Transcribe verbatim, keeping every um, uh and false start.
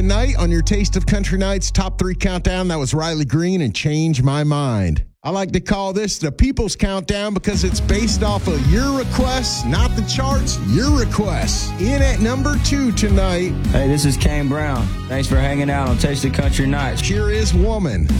tonight on your Taste of Country Nights Top three Countdown. That was Riley Green and Change My Mind. I like to call this the People's Countdown because it's based off of your requests, not the charts, your requests. In at number two tonight. Hey, this is Kane Brown. Thanks for hanging out on Taste of Country Nights. Here is Woman.